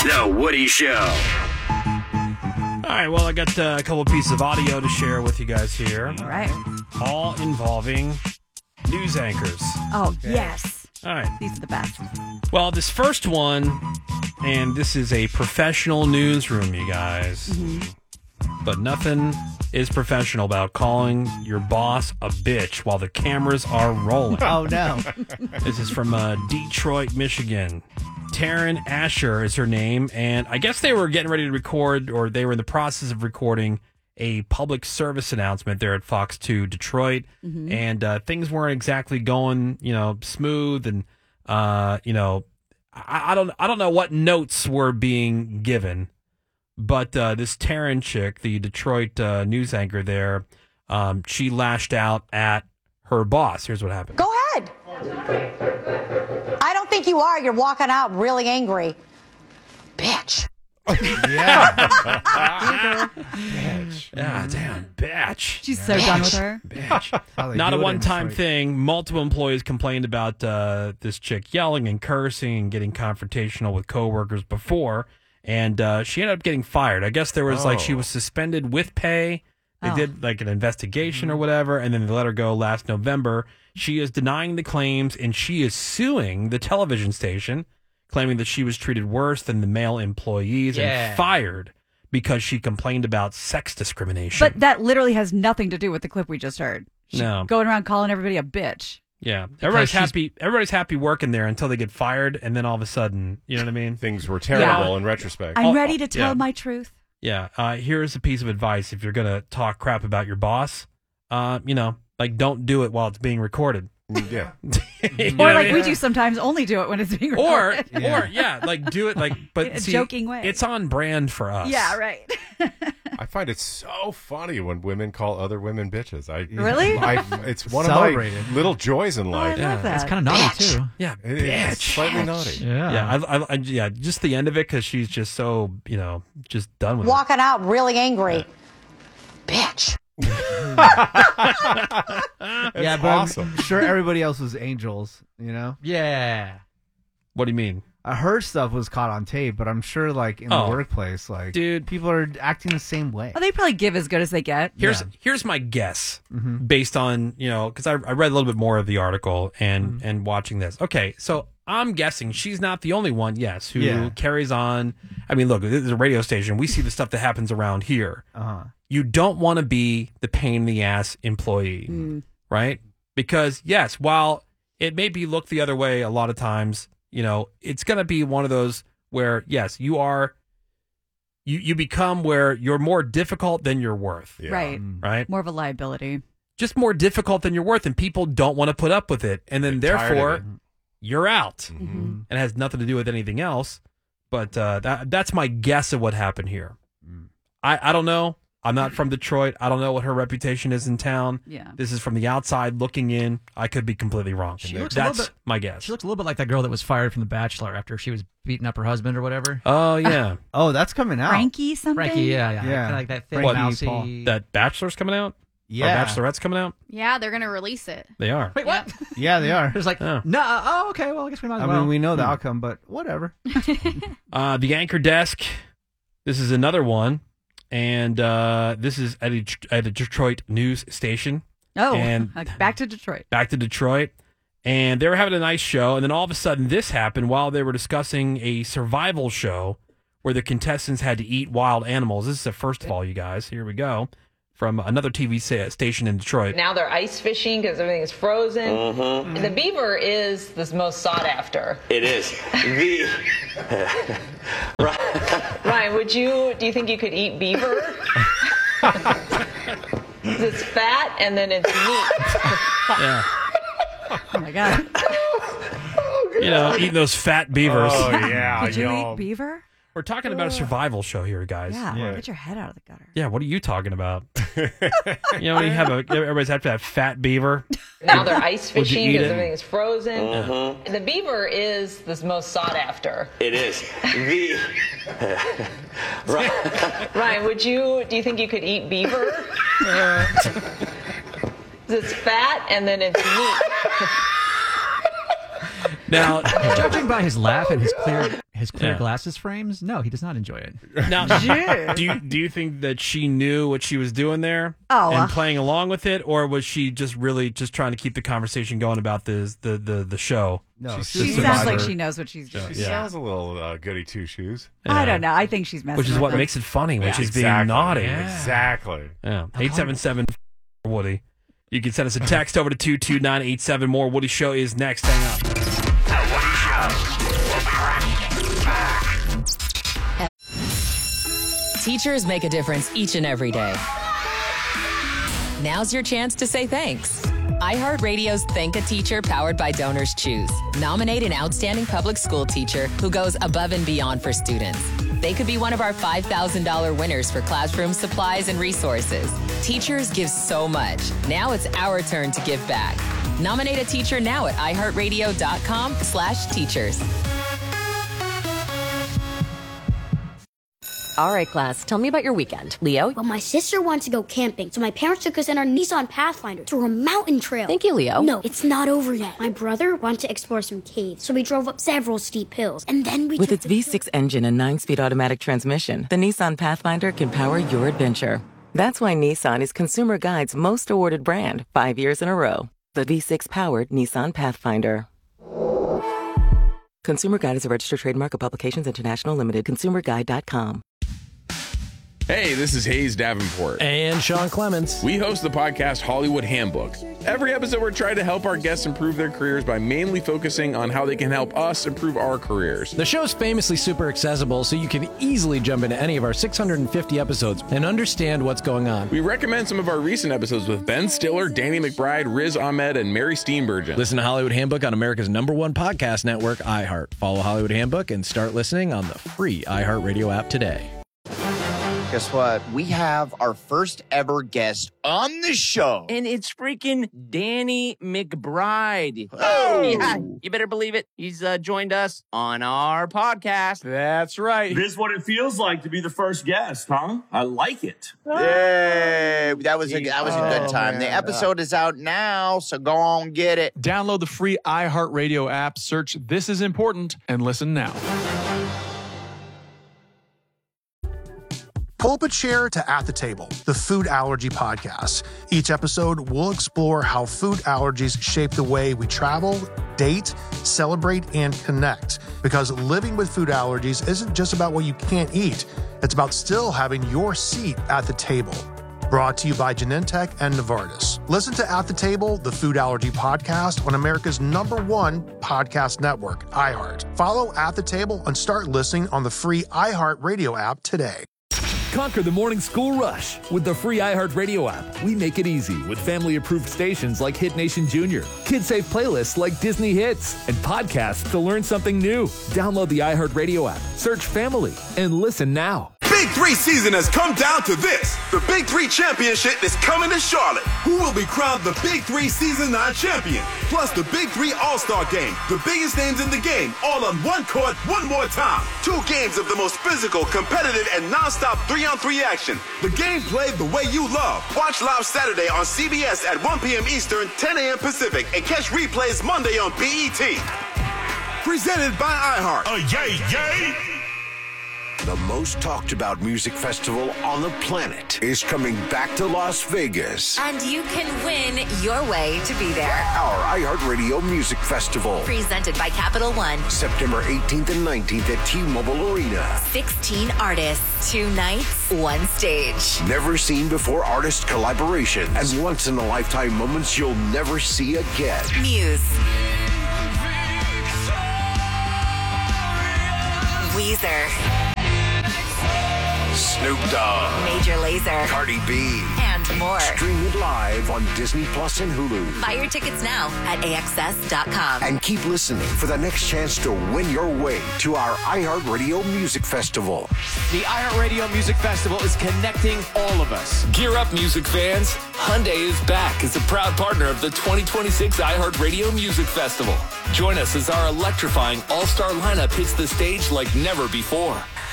The Woody Show. All right, well, I got a couple pieces of audio to share with you guys here. All right. All involving news anchors. Oh, yes. All right. These are the best. Well, this first one, and this is a professional newsroom, you guys. But nothing is professional about calling your boss a bitch while the cameras are rolling. Oh, no. This is from Detroit, Michigan. Taryn Asher is her name, and I guess they were getting ready to record, or they were in the process of recording a public service announcement there at Fox 2 Detroit, and things weren't exactly going, smooth, and I don't know what notes were being given, but this Taryn chick, the Detroit news anchor there, she lashed out at her boss. Here's what happened. Go ahead. I don't think you are. You're walking out really angry. Bitch. Yeah. Bitch. Yeah, damn, bitch. She's so done with her. Bitch. Not a one-time thing. Multiple employees complained about this chick yelling and cursing and getting confrontational with coworkers before, and she ended up getting fired. I guess there was she was suspended with pay. They did like an investigation or whatever, and then they let her go last November. She is denying the claims, and she is suing the television station, claiming that she was treated worse than the male employees and fired because she complained about sex discrimination. But that literally has nothing to do with the clip we just heard. She's going around calling everybody a bitch. Yeah. Everybody's happy working there until they get fired, and then all of a sudden, you know what I mean? Things were terrible in retrospect. I'm ready to tell my truth. Yeah. Here's a piece of advice. If you're going to talk crap about your boss, don't do it while it's being recorded. Yeah. Or like we do sometimes, only do it when it's being recorded. Or do it but in a joking way. It's on brand for us. Yeah, right. I find it so funny when women call other women bitches. Really? It's one of my little joys in life. I love that. It's kind of naughty too. Yeah, it's slightly naughty. Yeah, just the end of it because she's just so just done with Walking out really angry. Bitch. Yeah, but awesome. I'm sure everybody else was angels, Yeah. What do you mean? Her stuff was caught on tape, but I'm sure, in the workplace, dude, people are acting the same way. Well, they probably give as good as they get. Here's my guess, based on because I read a little bit more of the article and watching this. Okay, so I'm guessing she's not the only one, who carries on. I mean, look, this is a radio station. We see the stuff that happens around here. You don't want to be the pain in the ass employee, right? Because yes, while it may be looked the other way a lot of times, it's going to be one of those where, yes, you become where you're more difficult than you're worth. Yeah. Right. Right. More of a liability. Just more difficult than you're worth, and people don't want to put up with it. And then therefore you're out. And it has nothing to do with anything else. But that's my guess of what happened here. I don't know. I'm not from Detroit. I don't know what her reputation is in town. Yeah. This is from the outside looking in. I could be completely wrong. That's my guess. She looks a little bit like that girl that was fired from The Bachelor after she was beating up her husband or whatever. Oh, yeah. Oh, that's coming out. Frankie something? Frankie, yeah. Kind of like that thin, mousy. That Bachelor's coming out? Yeah. Or Bachelorette's coming out? Yeah, they're going to release it. They are. Wait, what? Yeah, they are. It's like, no, okay, well, I guess we might as well. I mean, we know the outcome, but whatever. The Anchor Desk. This is another one. And this is at a Detroit news station. Oh, and back to Detroit. Back to Detroit. And they were having a nice show. And then all of a sudden this happened while they were discussing a survival show where the contestants had to eat wild animals. This is the first of all, you guys. Here we go. From another TV station in Detroit. Now they're ice fishing because everything is frozen. The beaver is the most sought after. It is. Ryan, do you think you could eat beaver? It's fat and then it's meat. Yeah. Oh my God. Eating those fat beavers. Oh, yeah. Did you eat beaver? We're talking about a survival show here, guys. Yeah, get your head out of the gutter. Yeah, what are you talking about? When you have everybody's after that fat beaver. Now they're ice fishing because it? everything is frozen. The beaver is the most sought after. It is. Ryan, do you think you could eat beaver? It's fat and then it's meat. Now, judging by his laugh and his clear glasses frames, no, he does not enjoy it. Now, do you think that she knew what she was doing there and playing along with it, or was she just really just trying to keep the conversation going about the show? No, she sounds like she knows what she's doing. She sounds a little goody two shoes. I don't know. I think she's messing. Which is what makes it funny when she's being naughty. Yeah. Exactly. Yeah. 877 Woody. You can send us a text over to 22987. More Woody Show is next. Hang up. The Woody Show. We'll be right back. Teachers make a difference each and every day. Now's your chance to say thanks. iHeartRadio's Thank a Teacher, powered by Donors Choose. Nominate an outstanding public school teacher who goes above and beyond for students. They could be one of our $5,000 winners for classroom supplies and resources. Teachers give so much. Now it's our turn to give back. Nominate a teacher now at iHeartRadio.com/teachers. All right, class, tell me about your weekend. Leo? Well, my sister wants to go camping, so my parents took us in our Nissan Pathfinder through a mountain trail. Thank you, Leo. No, it's not over yet. My brother wanted to explore some caves, so we drove up several steep hills, and then we With its V6 engine and 9-speed automatic transmission, the Nissan Pathfinder can power your adventure. That's why Nissan is Consumer Guide's most awarded brand 5 years in a row. The V6-powered Nissan Pathfinder. Consumer Guide is a registered trademark of Publications International Limited. ConsumerGuide.com. Hey, this is Hayes Davenport. And Sean Clements. We host the podcast Hollywood Handbook. Every episode, we're trying to help our guests improve their careers by mainly focusing on how they can help us improve our careers. The show's famously super accessible, so you can easily jump into any of our 650 episodes and understand what's going on. We recommend some of our recent episodes with Ben Stiller, Danny McBride, Riz Ahmed, and Mary Steenburgen. Listen to Hollywood Handbook on America's #1 podcast network, iHeart. Follow Hollywood Handbook and start listening on the free iHeartRadio app today. Guess what? We have our first ever guest on the show. And it's freaking Danny McBride. Oh! Yeah, you better believe it. He's joined us on our podcast. That's right. This is what it feels like to be the first guest, huh? I like it. Yay! That was a good time. Man. The episode is out now, so go on get it. Download the free iHeartRadio app, search This Is Important, and listen now. Pull up a chair to At the Table, the food allergy podcast. Each episode, we'll explore how food allergies shape the way we travel, date, celebrate, and connect. Because living with food allergies isn't just about what you can't eat. It's about still having your seat at the table. Brought to you by Genentech and Novartis. Listen to At the Table, the food allergy podcast on America's #1 podcast network, iHeart. Follow At the Table and start listening on the free iHeartRadio app today. Conquer the morning school rush with the free iHeartRadio app. We make it easy with family-approved stations like Hit Nation Junior, kid-safe playlists like Disney Hits, and podcasts to learn something new. Download the iHeartRadio app, search Family, and listen now. Big 3 season has come down to this. The Big 3 Championship is coming to Charlotte. Who will be crowned the Big 3 Season 9 champion? Plus the Big 3 All-Star Game. The biggest names in the game, all on one court, one more time. 2 games of the most physical, competitive, and non-stop 3-on-3 action. The game played the way you love. Watch live Saturday on CBS at 1 p.m. Eastern, 10 a.m. Pacific, and catch replays Monday on BET. Presented by iHeart. Yay, yay! The most talked about music festival on the planet is coming back to Las Vegas. And you can win your way to be there. Our iHeartRadio Music Festival. Presented by Capital One. September 18th and 19th at T-Mobile Arena. 16 artists, 2 nights, 1 stage. Never seen before artist collaborations and once-in-a-lifetime moments you'll never see again. Muse. Weezer. Snoop Dogg, Major Lazer, Cardi B, and more. Stream it live on Disney Plus and Hulu. Buy your tickets now at AXS.com. And keep listening for the next chance to win your way to our iHeartRadio Music Festival. The iHeartRadio Music Festival is connecting all of us. Gear up, music fans. Hyundai is back as a proud partner of the 2026 iHeartRadio Music Festival. Join us as our electrifying all-star lineup hits the stage like never before.